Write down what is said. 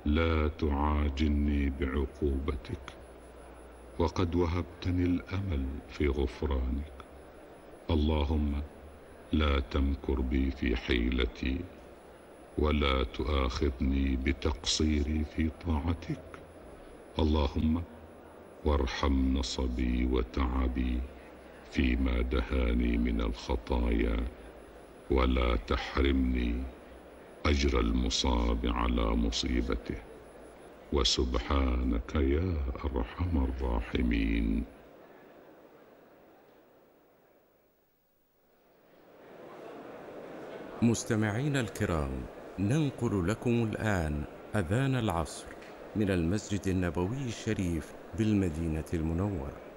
لا تعاجلني بعقوبتك، وقد وهبتني الأمل في غفرانك. اللهم لا تمكر بي في حيلتي، ولا تؤاخذني بتقصيري في طاعتك. اللهم وارحم نصبي وتعبي فيما دهاني من الخطايا، ولا تحرمني أجر المصاب على مصيبته. وسبحانك يا أرحم الراحمين. مستمعينا الكرام، ننقل لكم الآن أذان العصر من المسجد النبوي الشريف بالمدينة المنورة.